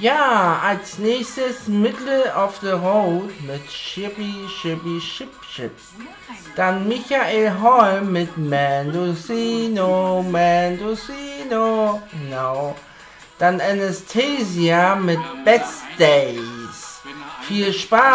Ja, als nächstes Middle of the Road mit Chippy Chippy Chip Chip. Dann Michael Holm mit Mendocino, Mendocino. No. Dann Anastasia mit Best Days. Viel Spaß!